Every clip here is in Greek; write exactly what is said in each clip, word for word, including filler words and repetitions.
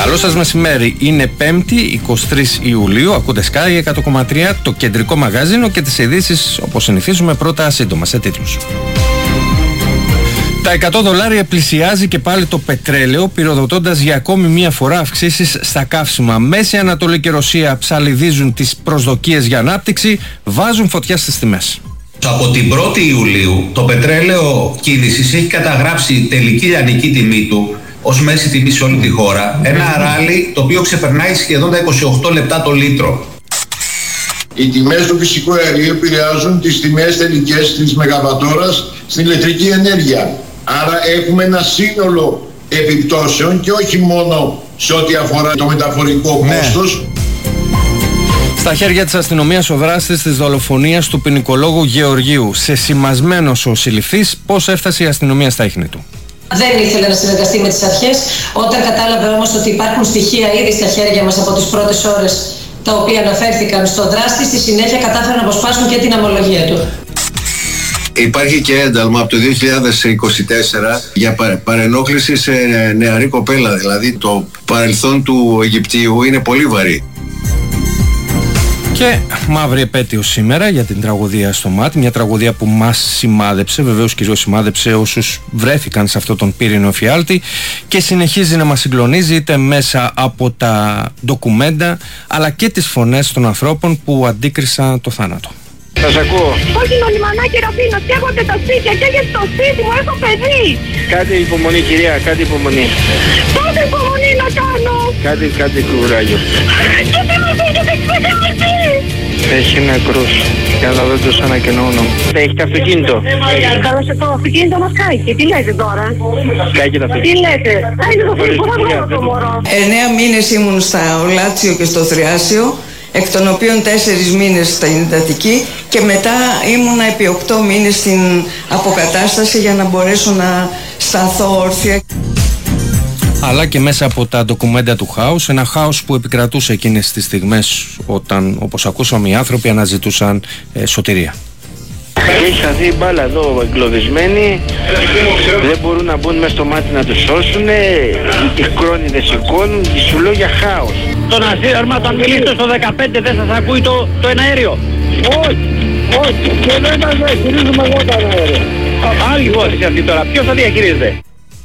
Καλό σας μεσημέρι. Είναι Πέμπτη, εικοστή τρίτη Ιουλίου. Ακούτε Sky εκατό κόμμα τρία, το κεντρικό μαγαζίνο, και τις ειδήσεις όπως συνηθίζουμε πρώτα σύντομα σε τίτλους. Τα εκατό δολάρια πλησιάζει και πάλι το πετρέλαιο, πυροδοτώντας για ακόμη μία φορά αυξήσεις στα καύσιμα. Μέση Ανατολή και Ρωσία ψαλιδίζουν τις προσδοκίες για ανάπτυξη, βάζουν φωτιά στις τιμές. Από την πρώτη Ιουλίου το πετρέλαιο κίνησης έχει καταγράψει τελική λιανική τιμή του ως μέση τιμή σε όλη τη χώρα, ένα ράλι το οποίο ξεπερνάει σχεδόν τα είκοσι οκτώ λεπτά το λίτρο. Οι τιμές του φυσικού αερίου επηρεάζουν τις τιμές τελικές της μεγαβατόρας στην ηλεκτρική ενέργεια. Άρα έχουμε ένα σύνολο επιπτώσεων και όχι μόνο σε ό,τι αφορά το μεταφορικό ναι. κόστος. Στα χέρια της αστυνομίας ο δράστης της δολοφονίας του ποινικολόγου Γεωργίου. Σεσημασμένος ο συλληφθής, πώς έφτασε η αστυνομία στα ίχνη του. Δεν ήθελε να συνεργαστεί με τις αρχές. Όταν κατάλαβε όμως ότι υπάρχουν στοιχεία ήδη στα χέρια μας από τις πρώτες ώρες τα οποία αναφέρθηκαν στον δράστη, στη συνέχεια κατάφεραν να αποσπάσουν και την ομολογία του. Υπάρχει και ένταλμα από το δύο χιλιάδες είκοσι τέσσερα για παρενόχληση σε νεαρή κοπέλα. Δηλαδή το παρελθόν του Αιγυπτίου είναι πολύ βαρύ. Και μαύρη επέτειο σήμερα για την τραγωδία στο ΜΑΤ, μια τραγωδία που μας σημάδεψε, βεβαίως κυρίως σημάδεψε όσους βρέθηκαν σε αυτόν τον πύρινο εφιάλτη, και συνεχίζει να μας συγκλονίζει είτε μέσα από τα ντοκουμέντα αλλά και τις φωνές των ανθρώπων που αντίκρισαν το θάνατο. Σας ακούω. Όχι το λιμανάκι Ραφίνα, καίγονται τα σπίτια, καίγεται το σπίτι μου, έχω παιδί. Κάτι υπομονή κυρία, κάτι υπομονή. Πότε υπομονή να κάνω. Κάτι, κάτι κουράγιο. Και τι μου πήγαινε, ξέχε με τι. Έχει νεκρούς, για να δεν τους ανακοινώ όνομα. Έχετε αυτοκίνητο. Καλώς το αυτοκίνητο μας κάηκε, τι λέτε τώρα. Κάηκε το αυτοκίνητο. Τι λέτε, κάηκε το αυτοκίνητο, θα βγάλω το μωρό. Εννέα μήνες ήμουν στα Ολάτσιο και στο Θριάσιο, εκ των οποίων τέσσερις μήνες στην εντατική, και μετά ήμουνα επί οκτώ μήνες στην αποκατάσταση για να μπορέσω να σταθώ όρθια. Αλλά και μέσα από τα ντοκουμέντα του χάους, ένα χάος που επικρατούσε εκείνες τις στιγμές όταν, όπως ακούσαμε, οι άνθρωποι αναζητούσαν ε, σωτηρία. Έχει χαθεί η μπάλα εδώ εγκλωβισμένη, δεν μπορούν να μπουν μέσα στο μάτι να τους σώσουν, οι κρόνιδες σηκώνουν, σου λέω για χάος. Τον ασύρμα, όταν μιλήσετε στο δεκαπέντε δεν σας ακούει το, το εναέριο. Όχι, όχι, και δεν μας διαχειρίζουμε εγώ το εναέριο. Άλλη υπόθεση αυτή τώρα, ποιος θα διαχειρίζεται.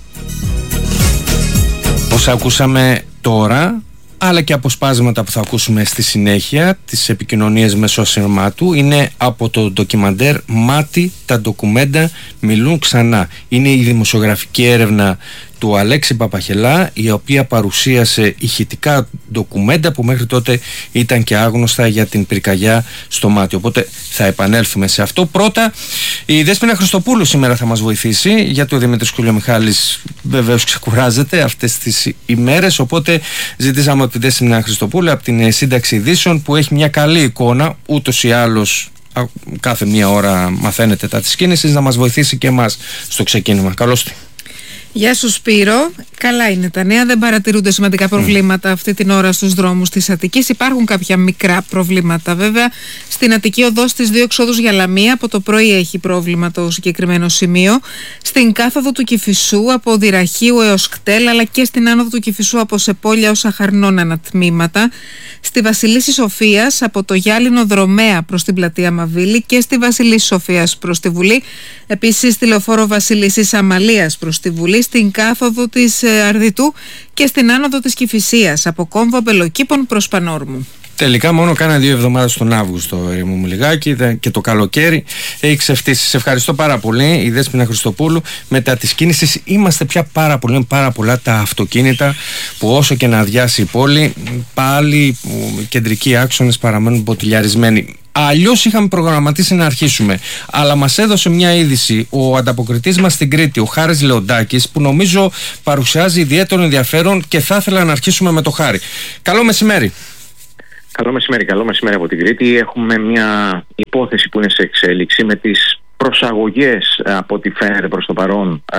Όσα ακούσαμε τώρα, αλλά και αποσπάσματα που θα ακούσουμε στη συνέχεια, τις επικοινωνίες μέσω ασύρματου, είναι από το ντοκιμαντέρ «Μάτι, τα ντοκουμέντα μιλούν ξανά». Είναι η δημοσιογραφική έρευνα του Αλέξη Παπαχελά, η οποία παρουσίασε ηχητικά ντοκουμέντα που μέχρι τότε ήταν και άγνωστα για την πυρκαγιά στο Μάτι. Οπότε θα επανέλθουμε σε αυτό. Πρώτα, η Δέσποινα Χριστοπούλου σήμερα θα μας βοηθήσει, γιατί ο Δημήτρης Κουλιομιχάλης βεβαίως ξεκουράζεται αυτές τις ημέρες. Οπότε ζητήσαμε από τη Δέσποινα Χριστοπούλου, από την σύνταξη ειδήσεων, που έχει μια καλή εικόνα, ούτως ή άλλως κάθε μία ώρα μαθαίνετε τα της κίνησης, να μας βοηθήσει και εμάς στο ξεκίνημα. Καλώς τη. Γεια σου Σπύρο. Καλά είναι τα νέα, δεν παρατηρούνται σημαντικά προβλήματα mm. αυτή την ώρα στους δρόμους της Αττικής. Υπάρχουν κάποια μικρά προβλήματα βέβαια. Στην Αττική οδό στις δύο εξόδους για Λαμία, από το πρωί έχει πρόβλημα το συγκεκριμένο σημείο. Στην κάθοδο του Κηφισού από Δυραχείου έως Κτέλ, αλλά και στην άνοδο του Κηφισού από Σεπόλια ως Αχαρνώνανα τμήματα. Στη Βασιλίσση Σοφίας από το Γιάλινο Δρομέα προς την πλατεία Μαβίλη και στη Βασιλίσση Σοφίας προς τη Βουλή. Επίσης στη λεωφόρο Βασιλίσσης Αμαλίας προς τη Βουλή, στην κάθοδο της Αρδιτού και στην άνοδο της Κηφισίας από Κόμβο Μπελοκήπων προς Πανόρμου. Τελικά μόνο κάνα δύο εβδομάδες τον Αύγουστο, ερήμου μου λιγάκι, και το καλοκαίρι έχει ξεφτύσει. Σε ευχαριστώ πάρα πολύ, η Δέσποινα Χριστοπούλου. Μετά της κίνησης είμαστε πια πάρα πολύ, πάρα πολλά τα αυτοκίνητα που όσο και να αδειάσει η πόλη, πάλι οι κεντρικοί άξονες παραμένουν μποτιλιαρισμένοι. Αλλιώς είχαμε προγραμματίσει να αρχίσουμε, αλλά μας έδωσε μια είδηση ο ανταποκριτής μας στην Κρήτη, ο Χάρης Λεοντάκης, που νομίζω παρουσιάζει ιδιαίτερο ενδιαφέρον, και θα ήθελα να αρχίσουμε με το Χάρη. Καλό μεσημέρι. Καλό μεσημέρι, καλό μεσημέρι από την Κρήτη. Έχουμε μια υπόθεση που είναι σε εξέλιξη με τις προσαγωγές, από ό,τι φαίνεται προς το παρόν. Α,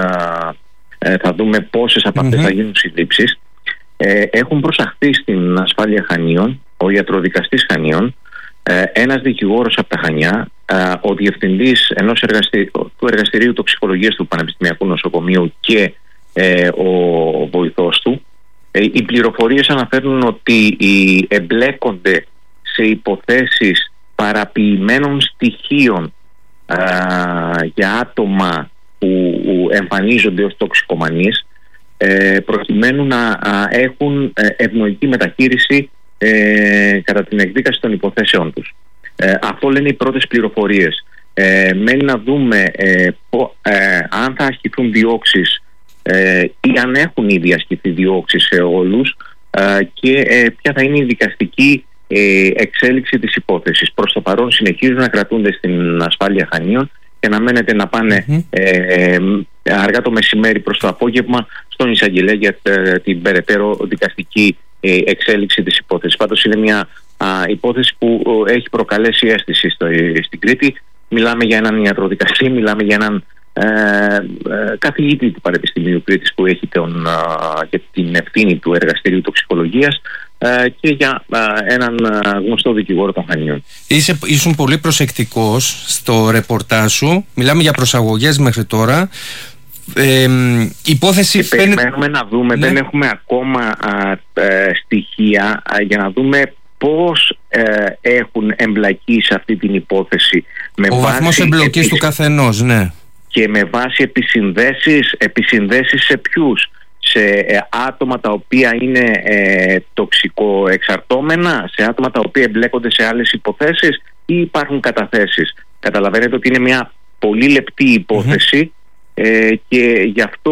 ε, θα δούμε πόσες από αυτές mm-hmm. θα γίνουν συλλήψεις. Ε, έχουν προσαχθεί στην ασφάλεια Χανίων, ο ιατροδικαστής Χανίων, ε, ένας δικηγόρος από τα Χανιά, ε, ο διευθυντής ενός εργαστηρίου, του εργαστηρίου τοξικολογίας του Πανεπιστημιακού Νοσοκομείου και ε, ο βοηθός του. Οι πληροφορίες αναφέρουν ότι οι εμπλέκονται σε υποθέσεις παραποιημένων στοιχείων α, για άτομα που εμφανίζονται ως τοξικομανείς, ε, προκειμένου να α, έχουν ευνοϊκή μεταχείριση ε, κατά την εκδίκαση των υποθέσεων τους. Ε, αυτό λένε οι πρώτες πληροφορίες. Ε, μένει να δούμε ε, πο, ε, αν θα ασκηθούν διώξεις ε, ή αν έχουν ήδη ασκηθεί διώξεις σε όλους ε, και ε, ποια θα είναι η δικαστική ε, εξέλιξη της υπόθεσης. Προς το παρόν συνεχίζουν να κρατούνται στην ασφάλεια Χανίων και να μένετε να πάνε mm-hmm. ε, αργά το μεσημέρι προς το απόγευμα στον εισαγγελέα για ε, την περαιτέρω δικαστική ε, εξέλιξη της υπόθεσης. Πάντως είναι μια α, υπόθεση που ε, έχει προκαλέσει αίσθηση στο, ε, στην Κρήτη. Μιλάμε για έναν ιατροδικαστή, μιλάμε για έναν ε, ε, καθηγητή του Πανεπιστημίου Κρήτης που έχει τον, ε, και την ευθύνη του εργαστηρίου τοξικολογίας ε, και για ε, έναν ε, γνωστό δικηγόρο των Χανίων. Είσαι, ήσουν πολύ προσεκτικός στο ρεπορτάζ σου. Μιλάμε για προσαγωγές μέχρι τώρα. Ε, υπόθεση και περιμένουμε να δούμε, ναι. Δεν έχουμε ακόμα α, ε, στοιχεία α, για να δούμε πώς ε, έχουν εμπλακεί σε αυτή την υπόθεση. Με ο βαθμός εμπλοκής επι... του καθενός, ναι. Και με βάση επισυνδέσεις, επισυνδέσεις σε ποιους? Σε ε, άτομα τα οποία είναι ε, τοξικοεξαρτώμενα, σε άτομα τα οποία εμπλέκονται σε άλλες υποθέσεις ή υπάρχουν καταθέσεις. Καταλαβαίνετε ότι είναι μια πολύ λεπτή υπόθεση. Mm-hmm. Ε, και γι' αυτό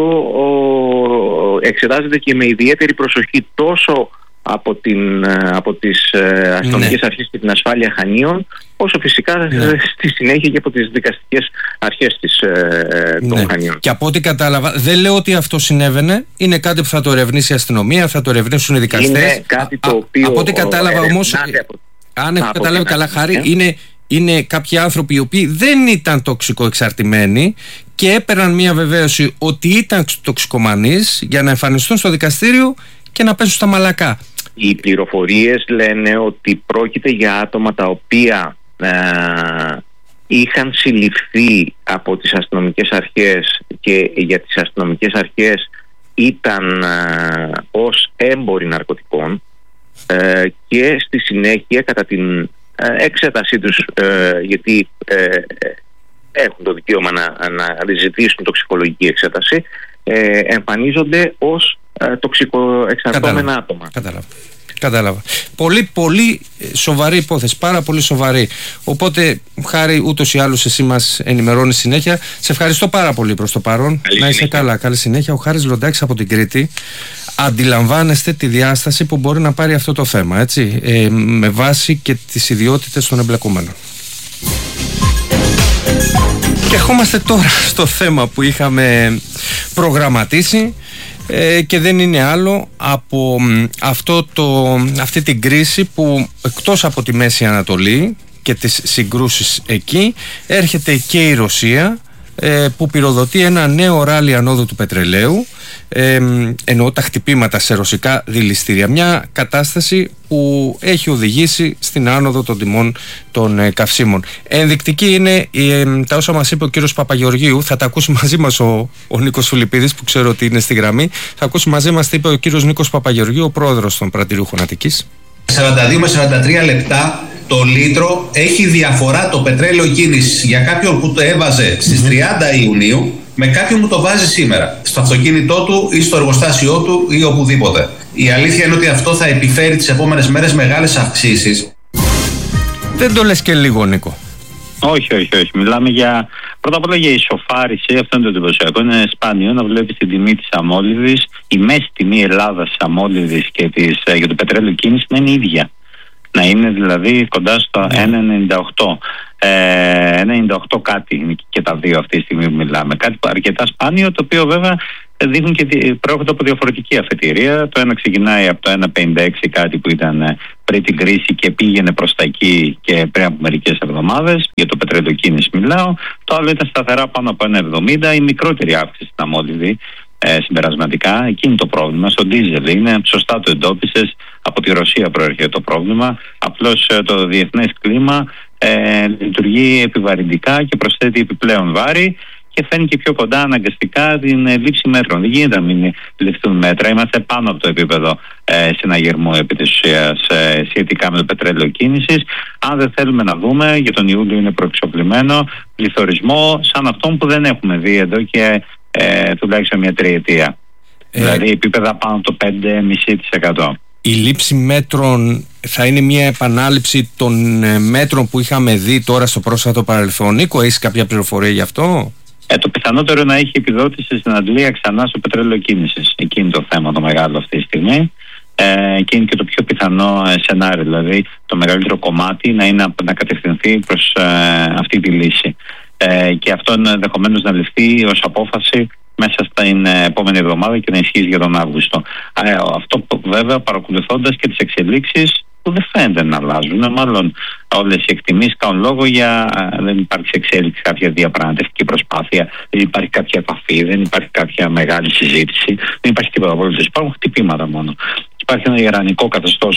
ο, εξετάζεται και με ιδιαίτερη προσοχή τόσο από, την, από τις ε, αστυνομικές ναι. αρχές και την ασφάλεια Χανίων, όσο φυσικά ναι. στη συνέχεια και από τις δικαστικές αρχές της, ε, των ναι. Χανίων. Και από ό,τι κατάλαβα, δεν λέω ότι αυτό συνέβαινε, είναι κάτι που θα το ερευνήσει η αστυνομία, θα το ερευνήσουν οι δικαστές. Είναι κάτι το οποίο... Α, από ό,τι κατάλαβα όμως, από, αν έχω καταλάβει καλά Χάρη, είναι... είναι κάποιοι άνθρωποι οι οποίοι δεν ήταν τοξικοεξαρτημένοι και έπαιρναν μια βεβαίωση ότι ήταν τοξικομανείς για να εμφανιστούν στο δικαστήριο και να πέσουν στα μαλακά. Οι πληροφορίες λένε ότι πρόκειται για άτομα τα οποία ε, είχαν συλληφθεί από τις αστυνομικές αρχές και για τις αστυνομικές αρχές ήταν ε, ως έμποροι ναρκωτικών ε, και στη συνέχεια κατά την εξέτασή τους, ε, γιατί ε, έχουν το δικαίωμα να, να αντιζητήσουν τοξικολογική εξέταση, ε, εμφανίζονται ως ε, τοξικοεξαρτώμενα άτομα. Κατάλαβα. Κατάλαβα. Πολύ πολύ σοβαρή υπόθεση, πάρα πολύ σοβαρή. Οπότε, Χάρη, ούτως ή άλλως εσύ μας ενημερώνεις συνέχεια. Σε ευχαριστώ πάρα πολύ προς το παρόν. Καλή να είσαι συνέχεια. καλά. Καλή συνέχεια. Ο Χάρης Λοντάκης από την Κρήτη. Αντιλαμβάνεστε τη διάσταση που μπορεί να πάρει αυτό το θέμα, έτσι, ε, με βάση και τις ιδιότητες των εμπλεκομένων. Και ερχόμαστε τώρα στο θέμα που είχαμε προγραμματίσει ε, και δεν είναι άλλο από αυτό το, αυτή την κρίση που εκτός από τη Μέση Ανατολή και τις συγκρούσεις εκεί έρχεται και η Ρωσία ε, που πυροδοτεί ένα νέο ράλι ανόδου του πετρελαίου, ε, εννοώ τα χτυπήματα σε ρωσικά δηληστήρια, μια κατάσταση που έχει οδηγήσει στην άνοδο των τιμών των ε, καυσίμων. Ενδεικτική είναι ε, τα όσα μας είπε ο κύριος Παπαγεωργίου. Θα τα ακούσει μαζί μας ο, ο Νίκος Φιλιππίδης, που ξέρω ότι είναι στη γραμμή. Θα ακούσει μαζί μας τι είπε ο κύριος Νίκος Παπαγεωργίου, ο πρόεδρος των πρατηριούχων Αττικής. σαράντα δύο με σαράντα τρία λεπτά το λίτρο έχει διαφορά το πετρέλαιο κίνησης για κάποιον που το έβαζε στις τριάντα Ιουνίου με κάποιον που το βάζει σήμερα στο αυτοκίνητό του ή στο εργοστάσιό του ή οπουδήποτε. Η αλήθεια είναι ότι αυτό θα επιφέρει τις επόμενες μέρες μεγάλες αυξήσεις. Δεν το λες και λίγο, Νίκο? Όχι, όχι, όχι. Μιλάμε για, πρώτα απ' όλα για ισοφάριση. Αυτό είναι το εντυπωσιακό. Είναι σπάνιο να βλέπεις την τιμή της αμμόλυβδης, η μέση τιμή Ελλάδας της αμμόλυβδης και της, για το πετρέλαιο κίνηση να είναι ίδια. Να είναι δηλαδή κοντά στο ένα κόμμα ενενήντα οκτώ. Ε, ένα κόμμα ενενήντα οκτώ κάτι είναι και τα δύο αυτή τη στιγμή που μιλάμε. Κάτι αρκετά σπάνιο, το οποίο βέβαια δείχνουν και προέρχονται από διαφορετική αφετηρία. Το ένα ξεκινάει από το ένα κόμμα πενήντα έξι κάτι που ήταν πριν την κρίση και πήγαινε προς τα εκεί και πριν από μερικές εβδομάδες. Για το πετρέλαιο κίνηση μιλάω. Το άλλο ήταν σταθερά πάνω από ένα κόμμα εβδομήντα. Η μικρότερη αύξηση στην αμμόλυβδη ε, συμπερασματικά. Εκεί είναι το πρόβλημα. Στο ντίζελ είναι. Σωστά το εντόπισες. Από τη Ρωσία προέρχεται το πρόβλημα. Απλώς ε, το διεθνές κλίμα ε, λειτουργεί επιβαρυντικά και προσθέτει επιπλέον βάρη. και φέρνει και πιο κοντά αναγκαστικά την ε, λήψη μέτρων. Δεν γίνεται να μην ληφθούν μέτρα. Είμαστε πάνω από το επίπεδο ε, συναγερμού επί της ουσίας ε, σχετικά με το πετρέλαιο κίνησης. Αν δεν θέλουμε να δούμε, για τον Ιούλιο είναι προεξοπλισμένο πληθωρισμό σαν αυτόν που δεν έχουμε δει εδώ και ε, τουλάχιστον μια τριετία. Ε, δηλαδή επίπεδα πάνω από το πέντε κόμμα πέντε τοις εκατό. Η λήψη μέτρων θα είναι μια επανάληψη των μέτρων που είχαμε δει τώρα στο πρόσφατο παρελθόν? Νίκο, έχεις κάποια πληροφορία γι' αυτό? Ε, το πιθανότερο να έχει επιδότηση στην Αγγλία ξανά στο πετρέλαιο κίνησης. Εκεί είναι το θέμα το μεγάλο αυτή τη στιγμή. Ε, και είναι και το πιο πιθανό ε, σενάριο. Δηλαδή το μεγαλύτερο κομμάτι να είναι να κατευθυνθεί προς ε, αυτή τη λύση. Ε, και αυτό ενδεχομένως να ληφθεί ως απόφαση μέσα στην επόμενη εβδομάδα και να ισχύσει για τον Αύγουστο. Ε, αυτό βέβαια παρακολουθώντας και τις εξελίξεις που δεν φαίνεται να αλλάζουν. Μάλλον όλες οι εκτιμήσεις κάνουν λόγο για δεν υπάρχει εξέλιξη, κάποια διαπραγματευτική προσπάθεια, δεν υπάρχει κάποια επαφή, δεν υπάρχει κάποια μεγάλη συζήτηση, δεν υπάρχει τίποτα απολύτως. Υπάρχουν χτυπήματα μόνο. Υπάρχει ένα ιρανικό καθεστώς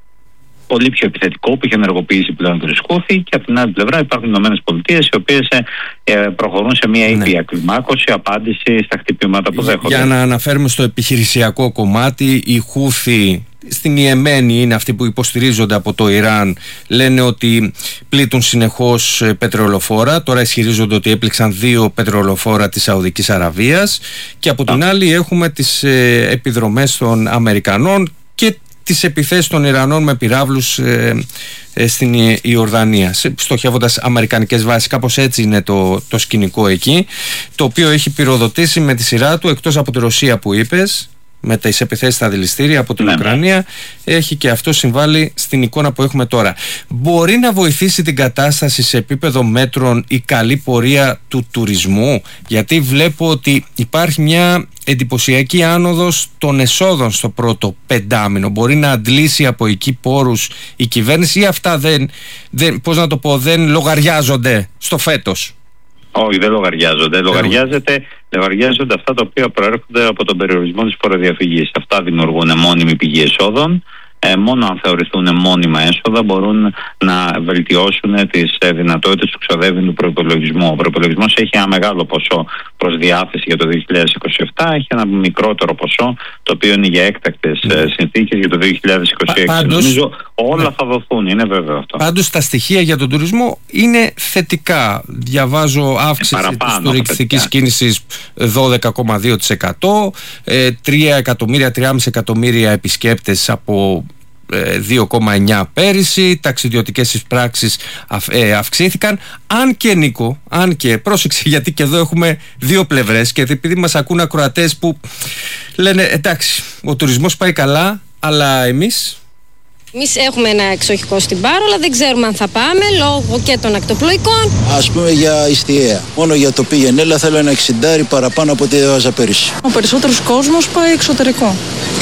πολύ πιο επιθετικό που έχει ενεργοποιήσει πλέον το Χούθι, και από την άλλη πλευρά υπάρχουν οι ΗΠΑ, οι οποίες ε, προχωρούν σε μια ήπια κλιμάκωση, απάντηση στα χτυπήματα που δέχονται. Για να αναφέρουμε στο επιχειρησιακό κομμάτι, οι Χούθι στην Ιεμένη είναι αυτοί που υποστηρίζονται από το Ιράν, λένε ότι πλήττουν συνεχώς πετρελοφόρα. Τώρα ισχυρίζονται ότι έπληξαν δύο πετρελοφόρα της Σαουδικής Αραβίας, και από την άλλη έχουμε τις ε, επιδρομές των Αμερικανών και τις επιθέσεις των Ιρανών με πυράβλους ε, ε, στην Ιορδανία, στοχεύοντας αμερικανικές βάσεις. Κάπως έτσι είναι το, το σκηνικό εκεί, το οποίο έχει πυροδοτήσει με τη σειρά του, εκτός από τη Ρωσία που είπες, με τις επιθέσεις στα δηληστήρια από την ναι. Ουκρανία, έχει και αυτό συμβάλει στην εικόνα που έχουμε τώρα. Μπορεί να βοηθήσει την κατάσταση σε επίπεδο μέτρων η καλή πορεία του τουρισμού? Γιατί βλέπω ότι υπάρχει μια εντυπωσιακή άνοδος των εσόδων στο πρώτο πεντάμινο. Μπορεί να αντλήσει από εκεί πόρους η κυβέρνηση, ή αυτά δεν, δεν, πώς να το πω, δεν λογαριάζονται στο φέτος? Όχι, δεν λογαριάζονται. Λογαριάζεται, λογαριάζονται αυτά τα οποία προέρχονται από τον περιορισμό της φοροδιαφυγής. Αυτά δημιουργούν μόνιμη πηγή εσόδων. Ε, μόνο αν θεωρηθούν μόνιμα έσοδα μπορούν να βελτιώσουν τις ε, δυνατότητες του ξοδεύει του προϋπολογισμού. Ο προϋπολογισμός έχει ένα μεγάλο ποσό προς διάθεση για το δύο χιλιάδες είκοσι επτά, έχει ένα μικρότερο ποσό το οποίο είναι για έκτακτες ε, συνθήκες για το δύο χιλιάδες είκοσι έξι. Πάντως, νομίζω όλα ναι. θα δοθούν, είναι βέβαιο αυτό. Πάντως τα στοιχεία για τον τουρισμό είναι θετικά. Διαβάζω αύξηση ε, της τουριστικής κίνησης δώδεκα κόμμα δύο τοις εκατό, ε, τρία εκατομμύρια, τρία κόμμα πέντε εκατομμύρια επισκέπτες από δύο κόμμα εννιά πέρυσι, ταξιδιωτικές εισπράξεις αυ, ε, αυξήθηκαν. Αν και Νίκο, αν και πρόσεξε, γιατί και εδώ έχουμε δύο πλευρές, και επειδή μας ακούν ακροατές που λένε εντάξει, ο τουρισμός πάει καλά, αλλά εμείς Εμείς έχουμε ένα εξοχικό στην Πάρο, αλλά δεν ξέρουμε αν θα πάμε λόγω και των ακτοπλοϊκών. Ας πούμε για Ιστιαία. Μόνο για το πήγαινε έλα θέλω ένα εξιντάρι παραπάνω από ό,τι έβαζα πέρυσι. Ο περισσότερος κόσμος πάει εξωτερικό.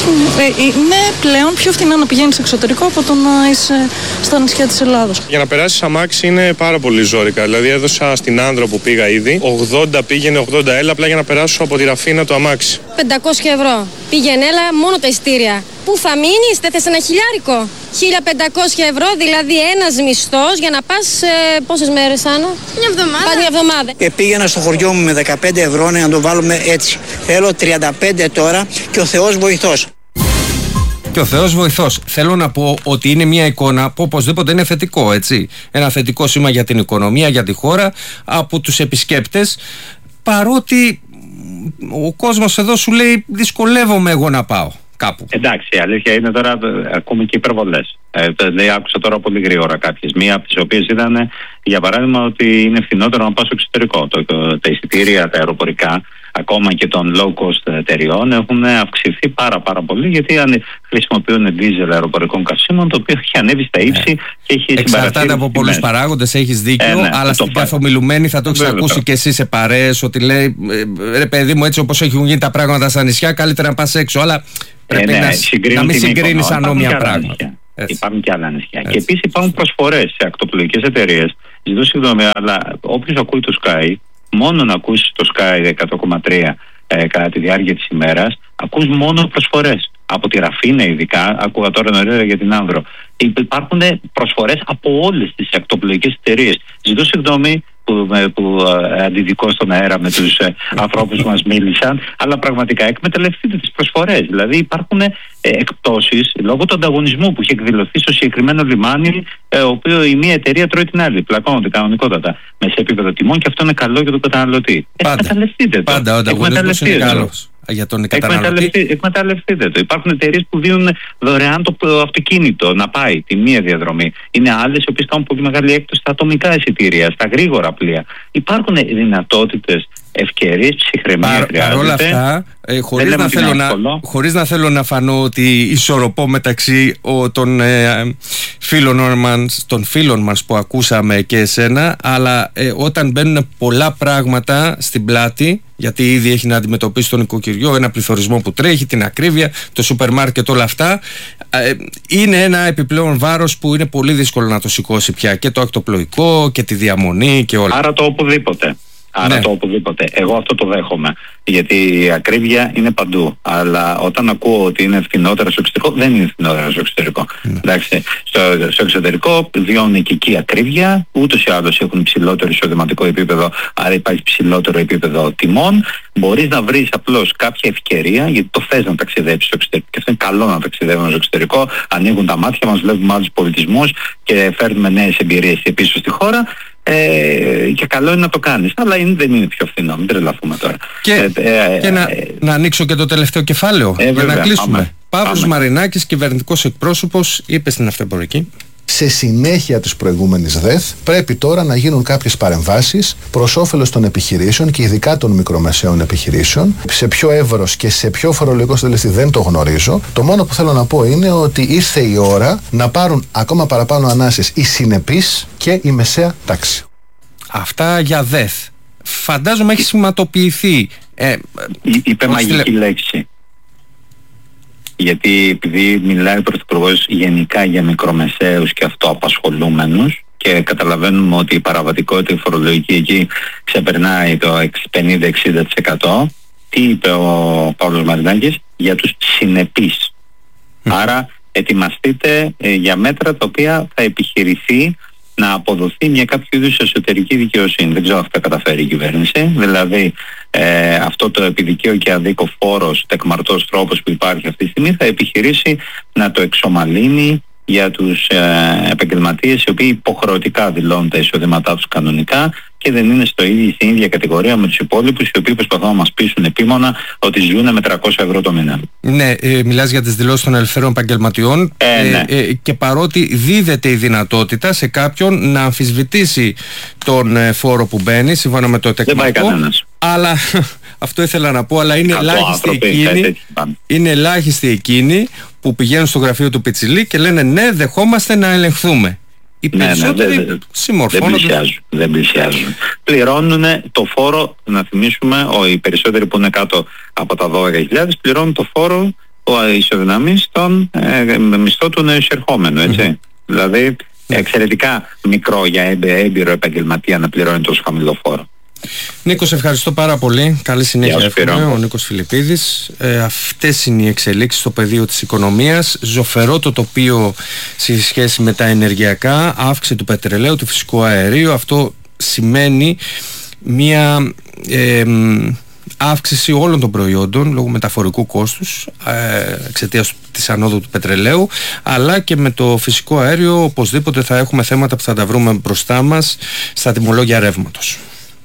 Ε, είναι πλέον πιο φθηνά να πηγαίνεις εξωτερικό από το να είσαι στα νησιά της Ελλάδος. Για να περάσεις αμάξι είναι πάρα πολύ ζόρικα. Δηλαδή έδωσα στην Άνδρο που πήγα ήδη, ογδόντα πήγαινε, ογδόντα έλα, απλά για να περάσω από τη Ραφίνα το αμάξι. πεντακόσια ευρώ. Πήγαινε έλα μόνο τα ειστήρια. Πού θα μείνεις, δεν θες ένα χιλιάρικο? χίλια πεντακόσια ευρώ, δηλαδή ένας μισθός για να πας ε, πόσες μέρες, Άννα? Μια εβδομάδα. Πας μια εβδομάδα. Και πήγαινα στο χωριό μου με δεκαπέντε ευρώ να το βάλουμε έτσι. Θέλω τριάντα πέντε τώρα και ο Θεός βοηθός. Και ο Θεός βοηθός. Θέλω να πω ότι είναι μια εικόνα που οπωσδήποτε είναι θετικό, έτσι. Ένα θετικό σήμα για την οικονομία, για τη χώρα, από τους επισκέπτες, παρότι ο κόσμος εδώ σου λέει δυσκολεύομαι εγώ να πάω κάπου. Εντάξει, η αλήθεια είναι τώρα ακούμε και υπερβολές. Ε, λέει, άκουσα τώρα πολύ γρήγορα κάποιες. Μία από τις οποίες ήταν, για παράδειγμα, ότι είναι φθηνότερο να πας στο εξωτερικό. Το, το, τα εισιτήρια, τα αεροπορικά, ακόμα και των low cost εταιριών, έχουν αυξηθεί πάρα πάρα πολύ, γιατί αν χρησιμοποιούν δίζελ αεροπορικών καυσίμων, το οποίο έχει ανέβει στα ύψη ε. και έχει συμπαραστεί. Εξαρτάται από πολλούς παράγοντες, έχεις δίκιο, ε, ναι, αλλά στην καθομιλουμένη θα το έχεις ακούσει το. Και εσύ σε παρέες, ότι λέει ρε παιδί μου, έτσι όπως έχουν γίνει τα πράγματα στα νησιά, καλύτερα να πας έξω. Αλλά πρέπει ε, ναι, να, να μην συγκρίνεις ανώμια πράγματα. Υπάρχουν και άλλα νησιά. Και επίσης υπάρχουν προσφορές σε ακτοπλοϊκές εταιρείες. Ζητώ συγγνώμη, αλλά όποιος ακούει το Sky, μόνο να ακούσει το Sky εκατό κόμμα τρία ε, κατά τη διάρκεια της ημέρας, ακούς μόνο προσφορές. Από τη Ραφίνα ειδικά, άκουγα τώρα νωρίτερα για την Άνδρο. Υπάρχουν προσφορές από όλες τις ακτοπλοϊκές εταιρείες. Ζητώ συγγνώμη, που, που αντιδικώ στον αέρα με τους ανθρώπους που μας μίλησαν, αλλά πραγματικά εκμεταλλευτείτε τις προσφορές. Δηλαδή υπάρχουν ε, εκπτώσεις λόγω του ανταγωνισμού που έχει εκδηλωθεί στο συγκεκριμένο λιμάνι, ε, ο οποίο η μία εταιρεία τρώει την άλλη. Πλακώνονται κανονικότατα με σε επίπεδο τιμών και αυτό είναι καλό για τον καταναλωτή. Πάντα, εκμεταλλευτείτε το. Πάντα ο ανταγωνισμός είναι καλός για τον καταναλωτή. Εκμεταλλευτείτε το. Υπάρχουν εταιρείες που δίνουν δωρεάν το αυτοκίνητο να πάει τη μία διαδρομή. Είναι άλλες οι οποίες κάνουν πολύ μεγάλη έκπτωση στα ατομικά εισιτήρια, στα γρήγορα πλοία. Υπάρχουν δυνατότητες, ευκαιρίες, ψυχραιμία χρειάζεται. Παρ' όλα αυτά, ε, χωρίς, να θέλω να, χωρίς να θέλω να φανώ ότι ισορροπώ μεταξύ ο, των, ε, φίλων μας, των φίλων μας που ακούσαμε και εσένα, αλλά ε, όταν μπαίνουν πολλά πράγματα στην πλάτη, γιατί ήδη έχει να αντιμετωπίσει το νοικοκυριό, ένα πληθωρισμό που τρέχει, την ακρίβεια, το σούπερ μάρκετ, όλα αυτά, ε, είναι ένα επιπλέον βάρος που είναι πολύ δύσκολο να το σηκώσει πια, και το ακτοπλοϊκό και τη διαμονή και όλα. Άρα το οπουδήποτε. Άρα ναι. το οπουδήποτε. Εγώ αυτό το δέχομαι. Γιατί η ακρίβεια είναι παντού. Αλλά όταν ακούω ότι είναι φθηνότερα στο εξωτερικό, δεν είναι φθηνότερα στο εξωτερικό. Ναι. Εντάξει, στο, στο εξωτερικό βιώνουν και εκεί ακρίβεια. Ούτως ή άλλως έχουν υψηλότερο εισοδηματικό επίπεδο, άρα υπάρχει ψηλότερο επίπεδο τιμών. Μπορείς να βρεις απλώς κάποια ευκαιρία, γιατί το θες να ταξιδέψεις στο εξωτερικό. Και αυτό είναι καλό να ταξιδεύουμε στο εξωτερικό. Ανοίγουν τα μάτια μας, βλέπουμε άλλους πολιτισμούς και φέρνουμε νέες εμπειρίες πίσω στη χώρα. Ε, και καλό είναι να το κάνεις, αλλά είναι, δεν είναι πιο φθηνό, μην τρελαθούμε τώρα. Και, ε, ε, και ε, να, ε, να ανοίξω και το τελευταίο κεφάλαιο ε, για βέβαια, να κλείσουμε. Παύλος Μαρινάκης, κυβερνητικός εκπρόσωπος, είπε στην Αυτεμπορική: σε συνέχεια της προηγούμενης ΔΕΘ πρέπει τώρα να γίνουν κάποιες παρεμβάσεις προς όφελος των επιχειρήσεων και ειδικά των μικρομεσαίων επιχειρήσεων. Σε ποιο εύρος και σε ποιο φορολογικό συντελεστή δεν το γνωρίζω. Το μόνο που θέλω να πω είναι ότι ήρθε η ώρα να πάρουν ακόμα παραπάνω ανάσες οι συνεπείς και η μεσαία τάξη. Αυτά για ΔΕΘ. Φαντάζομαι έχει σηματοποιηθεί. Ε, είπε μαγική λέξη. Γιατί επειδή μιλάει ο Πρωθυπουργός γενικά για μικρομεσαίους και αυτοαπασχολούμενους και καταλαβαίνουμε ότι η παραβατικότητα η φορολογική εκεί ξεπερνάει το πενήντα με εξήντα τοις εκατό, τι είπε ο Παύλος Μαρινάκης? Για τους συνεπείς. Mm. Άρα ετοιμαστείτε ε, για μέτρα τα οποία θα επιχειρηθεί να αποδοθεί μια κάποιο είδους εσωτερική δικαιοσύνη. Δεν ξέρω αν θα καταφέρει η κυβέρνηση. Δηλαδή ε, αυτό το επιδικαίο και αδίκο φόρος, τεκμαρτός τρόπος που υπάρχει αυτή τη στιγμή, θα επιχειρήσει να το εξομαλύνει για τους ε, επαγγελματίες οι οποίοι υποχρεωτικά δηλώνουν τα εισοδήματά τους κανονικά και δεν είναι στο ίδιο, στην ίδια κατηγορία με τους υπόλοιπους, οι οποίοι προσπαθούν να μας πείσουν επίμονα ότι ζουν με τριακόσια ευρώ το μήνα. Ναι, ε, μιλάς για τις δηλώσεις των ελευθέρων επαγγελματιών ε, ναι. ε, ε, και παρότι δίδεται η δυνατότητα σε κάποιον να αμφισβητήσει τον ε, φόρο που μπαίνει σύμφωνα με το τεκμαρτό. Δεν πάει κανένας. Αλλά αυτό ήθελα να πω, αλλά είναι ελάχιστοι εκείνοι, είναι ελάχιστοι εκείνοι που πηγαίνουν στο γραφείο του Πιτσιλή και λένε ναι, δεχόμαστε να ελεγχθούμε. Οι ναι, περισσότεροι ναι, συμμορφώνονται. Δεν πλησιάζουν, δεν πλησιάζουν. Πληρώνουν το φόρο, να θυμίσουμε, οι περισσότεροι που είναι κάτω από τα δώδεκα χιλιάδες πληρώνουν το φόρο ο ισοδυναμής των ε, μισθό του εισερχόμενου, έτσι. Mm-hmm. Δηλαδή εξαιρετικά μικρό για έμπειρο επαγγελματία να πληρώνει τόσο χαμηλό φόρο. Νίκο, σε ευχαριστώ πάρα πολύ. Καλή συνέχεια εύχομαι. Ο Νίκος Φιλιππίδης. Ε, αυτές είναι οι εξελίξεις στο πεδίο της οικονομίας. Ζωφερό το τοπίο σε σχέση με τα ενεργειακά, αύξηση του πετρελαίου, του φυσικού αερίου. Αυτό σημαίνει μια ε, αύξηση όλων των προϊόντων λόγω μεταφορικού κόστους ε, εξαιτίας της ανόδου του πετρελαίου, αλλά και με το φυσικό αέριο οπωσδήποτε θα έχουμε θέματα που θα τα βρούμε μπροστά μας στα τιμολόγια ρεύματος.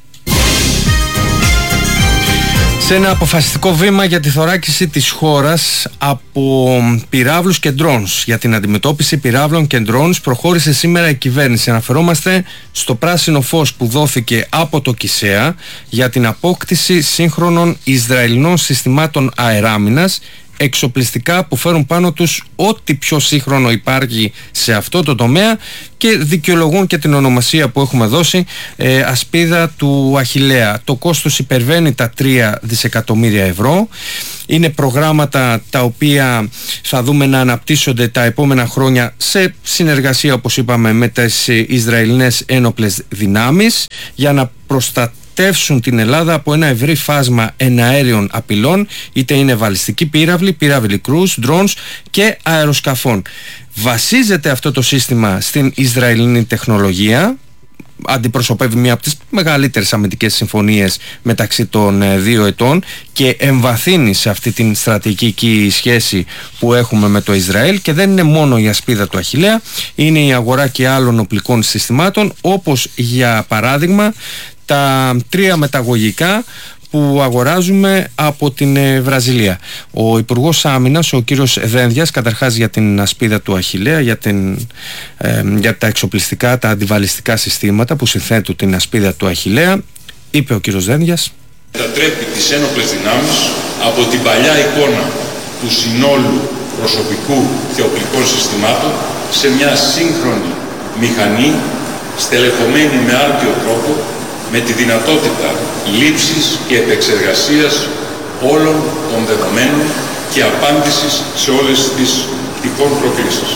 Σε ένα αποφασιστικό βήμα για τη θωράκιση της χώρας από πυράβλους και ντρόουνς, για την αντιμετώπιση πυράβλων και ντρόουνς προχώρησε σήμερα η κυβέρνηση. Αναφερόμαστε στο πράσινο φως που δόθηκε από το ΚΙΣΕΑ για την απόκτηση σύγχρονων Ισραηλινών συστημάτων αεράμινας, εξοπλιστικά που φέρουν πάνω τους ό,τι πιο σύγχρονο υπάρχει σε αυτό το τομέα και δικαιολογούν και την ονομασία που έχουμε δώσει, ε, ασπίδα του Αχιλλέα. Το κόστος υπερβαίνει τα τρία δισεκατομμύρια ευρώ. Είναι προγράμματα τα οποία θα δούμε να αναπτύσσονται τα επόμενα χρόνια σε συνεργασία, όπως είπαμε, με τις Ισραηλινές ένοπλες δυνάμεις για να προστατεύσουν την Ελλάδα από ένα ευρύ φάσμα εναέριων απειλών, είτε είναι βαλιστικοί πύραυλοι, πύραυλοι κρούς, drones και αεροσκαφών. Βασίζεται αυτό το σύστημα στην Ισραηλινή τεχνολογία αντιπροσωπεύει μία από τις μεγαλύτερες αμυντικές συμφωνίες μεταξύ των ε, δύο ετών και εμβαθύνει σε αυτή την στρατηγική σχέση που έχουμε με το Ισραήλ, και δεν είναι μόνο η ασπίδα του Αχιλλέα, είναι η αγορά και άλλων οπλικών συστημάτων, όπως για παράδειγμα τα τρία μεταγωγικά που αγοράζουμε από την ε, Βραζιλία. Ο Υπουργός Άμυνας, ο κύριος Δένδιας, καταρχάς για την ασπίδα του Αχιλλέα, για, την, ε, για τα εξοπλιστικά, τα αντιβαλιστικά συστήματα που συνθέτουν την ασπίδα του Αχιλλέα, είπε ο κύριος Δένδιας: μετατρέπει τις ένοπλες δυνάμεις από την παλιά εικόνα του συνόλου προσωπικού και οπλικών συστημάτων σε μια σύγχρονη μηχανή στελεχωμένη με άρτιο τρόπο, με τη δυνατότητα λήψης και επεξεργασίας όλων των δεδομένων και απάντησης σε όλες τις τυχόν προκλήσεις.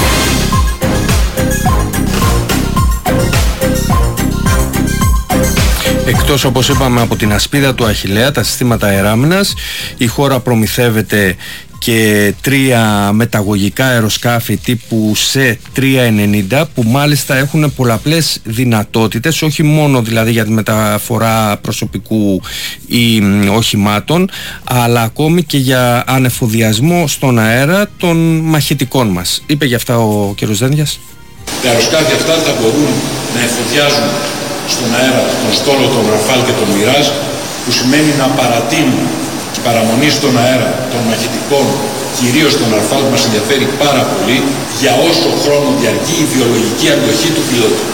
Εκτός, όπως είπαμε, από την ασπίδα του Αχιλλέα, τα συστήματα αεράμινας, η χώρα προμηθεύεται και τρία μεταγωγικά αεροσκάφη τύπου Σε τριακόσια ενενήντα που μάλιστα έχουν πολλαπλές δυνατότητες, όχι μόνο δηλαδή για τη μεταφορά προσωπικού ή οχημάτων, αλλά ακόμη και για ανεφοδιασμό στον αέρα των μαχητικών μας. Είπε γι' αυτά ο κ. Δένδιας. Τα αεροσκάφη αυτά θα μπορούν να εφοδιάζουν στον αέρα τον στόλο, τον Ραφάλ και τον Μιράζ, που σημαίνει να παρατείνουν την παραμονή στον αέρα των μαχητικών, κυρίως τον Ραφάλ που μας ενδιαφέρει πάρα πολύ, για όσο χρόνο διαρκεί η βιολογική αντοχή του πιλότου.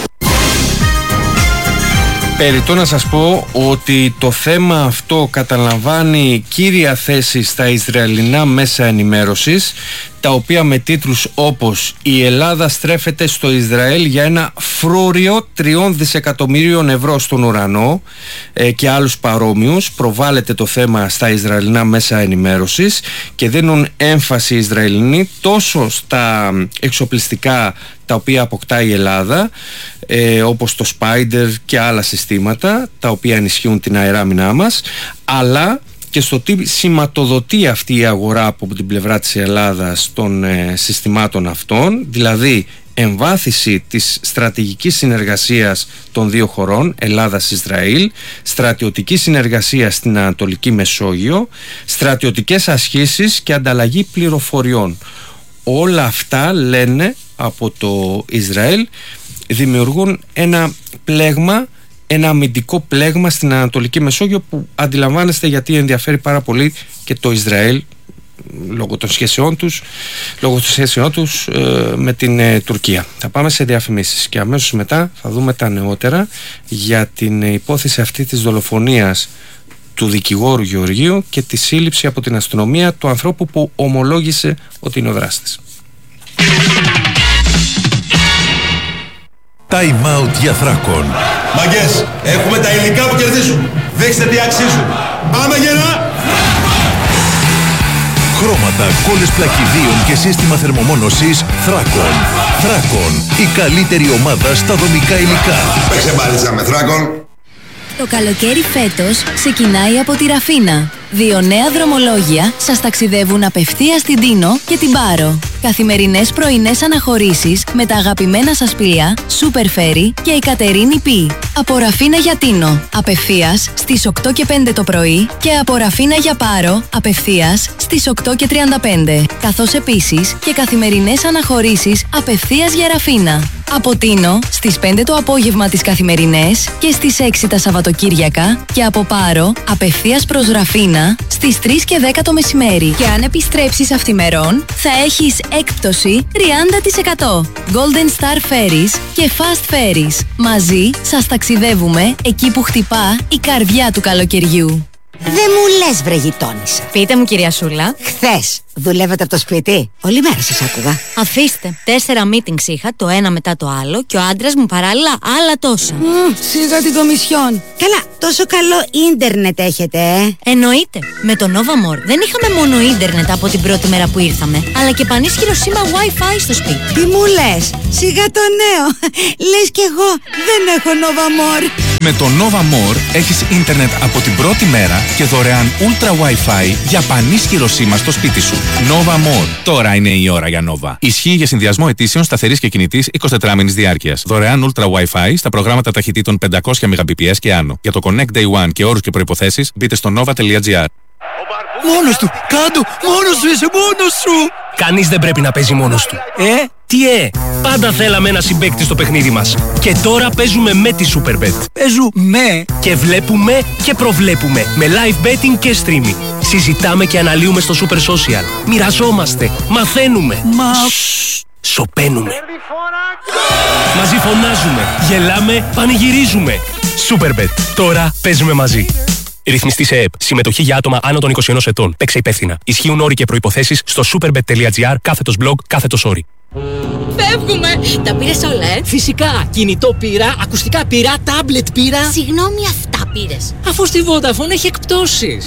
Περιττό να σας πω ότι το θέμα αυτό καταλαμβάνει κύρια θέση στα Ισραηλινά μέσα ενημέρωσης, τα οποία με τίτλους όπως «Η Ελλάδα στρέφεται στο Ισραήλ για ένα φρούριο τριών δισεκατομμύριων ευρώ στον ουρανό» ε, και άλλους παρόμοιους, προβάλλεται το θέμα στα Ισραηλινά μέσα ενημέρωσης και δίνουν έμφαση οι Ισραηλινοί τόσο στα εξοπλιστικά τα οποία αποκτά η Ελλάδα, ε, όπως το Spider και άλλα συστήματα τα οποία ενισχύουν την αεράμινά μας, αλλά και στο τι σηματοδοτεί αυτή η αγορά από την πλευρά της Ελλάδας των ε, συστημάτων αυτών, δηλαδή εμβάθυνση της στρατηγικής συνεργασίας των δύο χωρών, Ελλάδας-Ισραήλ, στρατιωτική συνεργασία στην Ανατολική Μεσόγειο, στρατιωτικές ασχήσεις και ανταλλαγή πληροφοριών. Όλα αυτά, λένε από το Ισραήλ, δημιουργούν ένα πλέγμα, ένα αμυντικό πλέγμα στην Ανατολική Μεσόγειο που αντιλαμβάνεστε γιατί ενδιαφέρει πάρα πολύ και το Ισραήλ λόγω των σχέσεών τους, λόγω των σχέσεών τους ε, με την ε, Τουρκία. Θα πάμε σε διαφημίσεις και αμέσως μετά θα δούμε τα νεότερα για την ε, υπόθεση αυτή της δολοφονίας του δικηγόρου Γεωργίου και τη σύλληψη από την αστυνομία του ανθρώπου που ομολόγησε ότι είναι ο δράστης. Time out για Θράκον. Μαγκές, έχουμε τα υλικά που κερδίζουν. Δείξτε τι αξίζουν. Πάμε γερά! Χρώματα, κόλλες πλακιδίων και σύστημα θερμομόνωσης Θράκον. Θράκον, η καλύτερη ομάδα στα δομικά υλικά. Παίξε μπάλιτσα με Θράκον. Το καλοκαίρι φέτος ξεκινάει από τη Ραφίνα. Δύο νέα δρομολόγια σας ταξιδεύουν απευθείας στην Τίνο και την Πάρο. Καθημερινές πρωινές αναχωρήσεις με τα αγαπημένα σας πλοία Super Ferry και η Κατερίνη Π. Από Ραφίνα για Τίνο, απευθείας στις οκτώ και πέντε το πρωί και από Ραφίνα για Πάρο, απευθείας στις οκτώ και τριάντα πέντε. Καθώς επίσης και καθημερινές αναχωρήσεις απευθείας για Ραφίνα. Από Τίνο στις πέντε το απόγευμα τις καθημερινές και στις έξι τα Σαββατοκύριακα και από Πάρο απευθείας προς Ραφίνα στις τρεις και δέκα το μεσημέρι. Και αν επιστρέψεις αυθημερών θα έχεις έκπτωση τριάντα τοις εκατό. Golden Star Ferries και Fast Ferries. Μαζί σας ταξιδεύουμε εκεί που χτυπά η καρδιά του καλοκαιριού. Δεν μου λες βρε γειτόνισσα. Πείτε μου κυρία Σούλα. Χθες δουλεύετε από το σπίτι. Όλη μέρα σας άκουγα. Αφήστε. Τέσσερα meetings είχα, το ένα μετά το άλλο και ο άντρας μου παράλληλα άλλα τόσα. Mm, σίγα την κομισιόν. Καλά, τόσο καλό ίντερνετ έχετε, ε. Εννοείται. Με το Novamor δεν είχαμε μόνο ίντερνετ από την πρώτη μέρα που ήρθαμε, αλλά και πανίσχυρο σήμα Wi-Fi στο σπίτι. Τι μου λες, σιγά το νέο. Λες κι εγώ δεν έχω Novamor. Με το Nova More έχεις ίντερνετ από την πρώτη μέρα και δωρεάν Ultra Wi-Fi για πανίσχυρο σήμα στο σπίτι σου. Nova More. Τώρα είναι η ώρα για Nova. Ισχύει για συνδυασμό αιτήσεων σταθερής και κινητής εικοσιτετράμηνης διάρκειας. Δωρεάν Ultra Wi-Fi στα προγράμματα ταχυτήτων πεντακόσια μεγαμπιπιες και άνω. Για το Connect Day One και όρους και προϋποθέσεις μπείτε στο nova τελεία gr. Μόνος του! Κάντο! Μόνος σου είσαι! Μόνος σου! Κανείς δεν πρέπει να παίζει μόνος του. Ε? Τι ε? Πάντα θέλαμε ένα συμπαίκτη στο παιχνίδι μας. Και τώρα παίζουμε με τη Superbet. Παίζουμε και βλέπουμε και προβλέπουμε. Με live betting και streaming. Συζητάμε και αναλύουμε στο Super Social. Μοιραζόμαστε. Μαθαίνουμε. Μα... Σοπαίνουμε. Μαζί φωνάζουμε. Γελάμε. Πανηγυρίζουμε. Superbet. Τώρα παίζουμε μαζί. Ρυθμιστή σε ΕΕΠ. Συμμετοχή για άτομα άνω των είκοσι ενός ετών. Παίξε υπεύθυνα. Ισχύουν όροι και προϋποθέσεις στο superbet τελεία gr κάθετος blog κάθετος όροι. Φεύγουμε! Τα πήρες όλα, ε? Φυσικά! Κινητό πήρα, ακουστικά πήρα, τάμπλετ πήρα. Συγγνώμη, αυτά πήρες. Αφού στη Vodafone έχει εκπτώσεις.